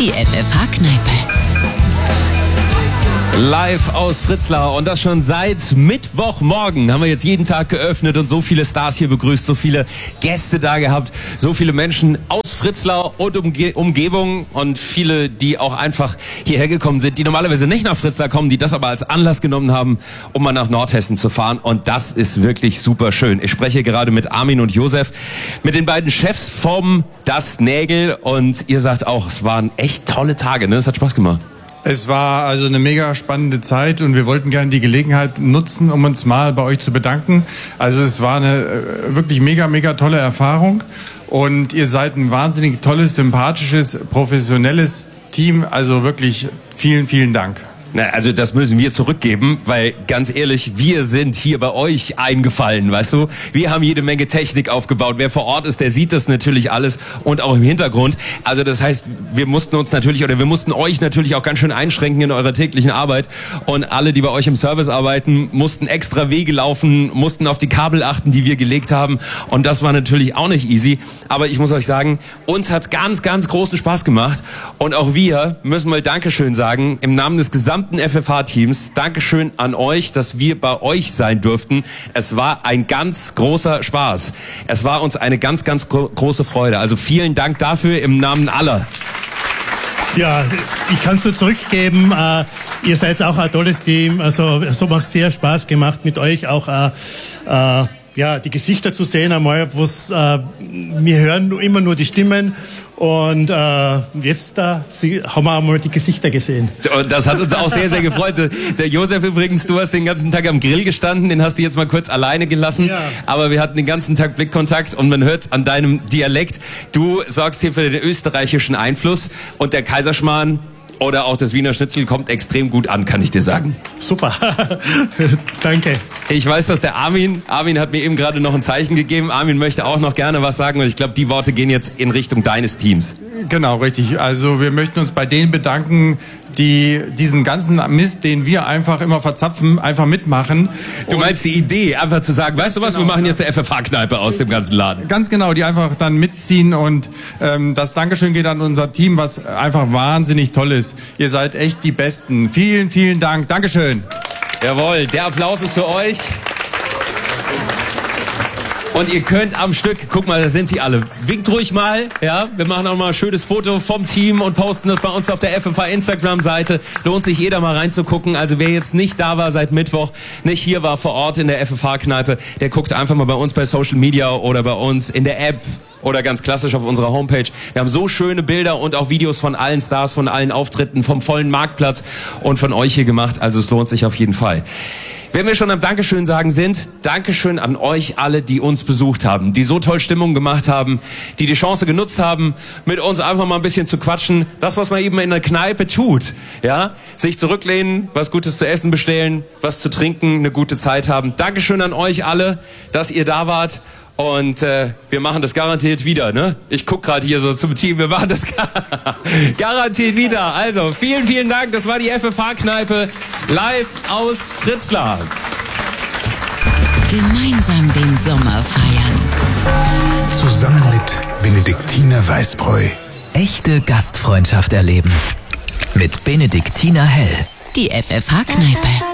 Die FFH-Kneipe. Live aus Fritzlar und das schon seit Mittwochmorgen haben wir jetzt jeden Tag geöffnet und so viele Stars hier begrüßt, so viele Gäste da gehabt, so viele Menschen aus Fritzlar und Umgebung und viele, die auch einfach hierher gekommen sind, die normalerweise nicht nach Fritzlar kommen, die das aber als Anlass genommen haben, um mal nach Nordhessen zu fahren und das ist wirklich super schön. Ich spreche gerade mit Armin und Josef, mit den beiden Chefs vom Das Nägel und ihr sagt auch, es waren echt tolle Tage, ne? Es hat Spaß gemacht. Es war also eine mega spannende Zeit und wir wollten gerne die Gelegenheit nutzen, um uns mal bei euch zu bedanken. Also es war eine wirklich mega tolle Erfahrung und ihr seid ein wahnsinnig tolles, sympathisches, professionelles Team. Also wirklich vielen Dank. Na, also das müssen wir zurückgeben, weil ganz ehrlich, wir sind hier bei euch eingefallen, weißt du? Wir haben jede Menge Technik aufgebaut. Wer vor Ort ist, der sieht das natürlich alles und auch im Hintergrund. Also das heißt, wir mussten euch natürlich auch ganz schön einschränken in eurer täglichen Arbeit. Und alle, die bei euch im Service arbeiten, mussten extra Wege laufen, mussten auf die Kabel achten, die wir gelegt haben. Und das war natürlich auch nicht easy. Aber ich muss euch sagen, uns hat's ganz großen Spaß gemacht. Und auch wir müssen mal Dankeschön sagen im Namen des gesamten FFH-Teams. Dankeschön an euch, dass wir bei euch sein durften. Es war ein ganz großer Spaß. Es war uns eine ganz große Freude. Also vielen Dank dafür im Namen aller. Ja, ich kann es nur zurückgeben. Ihr seid auch ein tolles Team. Also so macht es sehr Spaß gemacht mit euch auch. Ja, die Gesichter zu sehen einmal, wir hören immer nur die Stimmen und jetzt haben wir einmal die Gesichter gesehen. Und das hat uns auch sehr gefreut. Der Josef übrigens, du hast den ganzen Tag am Grill gestanden, den hast du jetzt mal kurz alleine gelassen, ja. Aber wir hatten den ganzen Tag Blickkontakt und man hört es an deinem Dialekt. Du sorgst hier für den österreichischen Einfluss und der Kaiserschmarrn oder auch das Wiener Schnitzel kommt extrem gut an, kann ich dir sagen. Super, danke. Ich weiß, dass der Armin hat mir eben gerade noch ein Zeichen gegeben. Armin möchte auch noch gerne was sagen und ich glaube, die Worte gehen jetzt in Richtung deines Teams. Genau, richtig. Also wir möchten uns bei denen bedanken, die diesen ganzen Mist, den wir einfach immer verzapfen, einfach mitmachen. Du meinst die Idee, einfach zu sagen, weißt du was, wir machen jetzt eine FFH-Kneipe aus dem ganzen Laden. Ganz genau, die einfach dann mitziehen und das Dankeschön geht an unser Team, was einfach wahnsinnig toll ist. Ihr seid echt die Besten. Vielen Dank. Dankeschön. Jawohl, der Applaus ist für euch. Und ihr könnt am Stück, guck mal, da sind sie alle. Winkt ruhig mal, ja. Wir machen auch mal ein schönes Foto vom Team und posten das bei uns auf der FFH Instagram-Seite. Lohnt sich jeder mal reinzugucken. Also wer jetzt nicht da war seit Mittwoch, nicht hier war vor Ort in der FFH-Kneipe, der guckt einfach mal bei uns bei Social Media oder bei uns in der App. Oder ganz klassisch auf unserer Homepage. Wir haben so schöne Bilder und auch Videos von allen Stars, von allen Auftritten, vom vollen Marktplatz und von euch hier gemacht. Also es lohnt sich auf jeden Fall. Wenn wir schon am Dankeschön sagen sind, Dankeschön an euch alle, die uns besucht haben, die so toll Stimmung gemacht haben, die die Chance genutzt haben, mit uns einfach mal ein bisschen zu quatschen. Das, was man eben in der Kneipe tut, ja, sich zurücklehnen, was Gutes zu essen bestellen, was zu trinken, eine gute Zeit haben. Dankeschön an euch alle, dass ihr da wart. Und wir machen das garantiert wieder, ne? Ich guck gerade hier so zum Team, wir machen das garantiert wieder. Also, vielen Dank, das war die FFH-Kneipe live aus Fritzlar. Gemeinsam den Sommer feiern. Zusammen mit Benediktiner Weißbräu. Echte Gastfreundschaft erleben. Mit Benediktiner Hell. Die FFH-Kneipe.